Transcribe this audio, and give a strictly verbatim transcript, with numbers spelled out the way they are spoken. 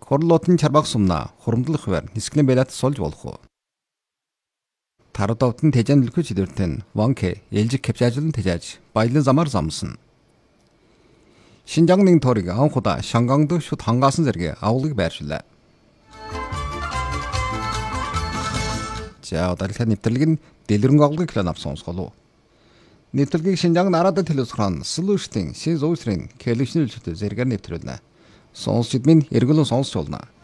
Хурлуутын чарбаг сумна хуримтлах хуваар нисгэлэн байлаад сулж болох уу? Тарадовтын тэжэн үлгэж идэртэн Ванке ээлжих кепжажлан тэжааж баялан замаар замсан. Шинжаанның торыг анхудаа Шангангд шууд хангаасан зэрэг авлыг байршууллаа. За удаа нэвтрэлэг нь дэлгэрэнгүй авлагыг план авсан сонсголоо. Нэвтрэлгийг Шинжаан нарадад телевизрын Solution шин зүүсрийн кэлэвшнэл зүйлтэй зэрэгээр нэвтрүүлнэ. Сонсчид минь эргүүлэн сонсч болно.